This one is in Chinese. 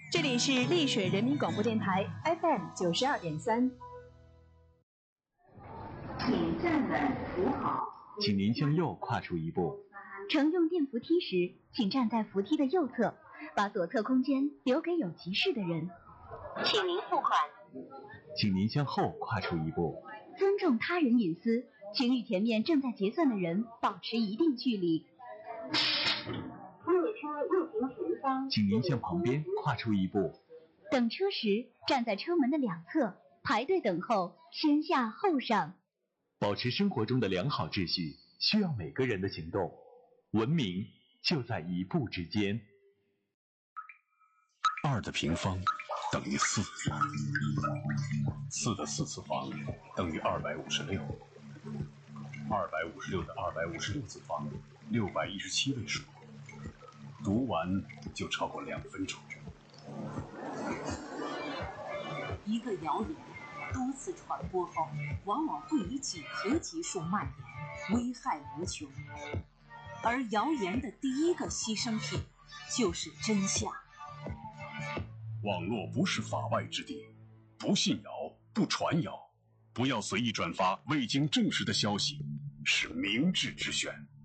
这里是丽水人民广播电台 FM 92.3。 请站稳扶好， 请您向右跨出一步。 乘用电扶梯时，请站在扶梯的右侧，把左侧空间留给有急事的人。 请您付款。 请您向后跨出一步。 尊重他人隐私，请与前面正在结算的人保持一定距离。 列车运行前方， 请您向旁边跨出一步。 等车时，站在车门的两侧，排队等候，先下后上。 保持生活中的良好秩序，需要每个人的行动。文明就在一步之间。 2的平方等于4，4的4次方等于256，256的256次方617位数。读完就超过2分钟。 一个谣言多次传播后，往往会以几何级数蔓延，危害无穷。而谣言的第一个牺牲品就是真相。 网络不是法外之地，不信谣，不传谣，不要随意转发未经证实的消息，是明智之选。